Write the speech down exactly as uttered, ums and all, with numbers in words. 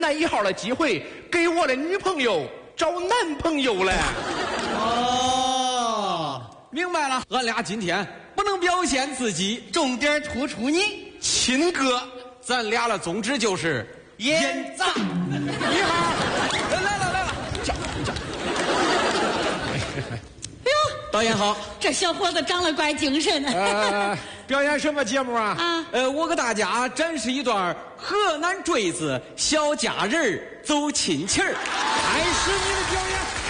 那一号的机会给我的女朋友找男朋友了。 哦，明白了，俺俩今天不能表现自己， 重点突出你亲哥，咱俩的宗旨就是演砸。 一号，来了来了，叫叫。 哎呦， 导演好， 这小伙子长得怪精神的。 呃，表演什么节目啊？ 啊， 呃，我给大家展示一段河南坠子小家人走亲戚儿，开始你的表演。